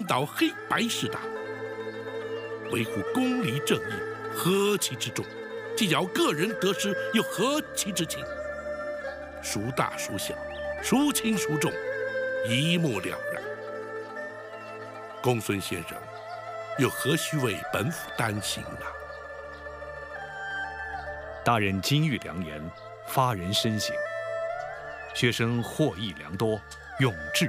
倒黑白势大，维护公理正义，何其之重！既要个人得失，又何其之轻？孰大孰小，孰轻孰重，一目了然。公孙先生又何须为本府担心呢？ 大人金玉良言，发人深省。学生获益良多，永志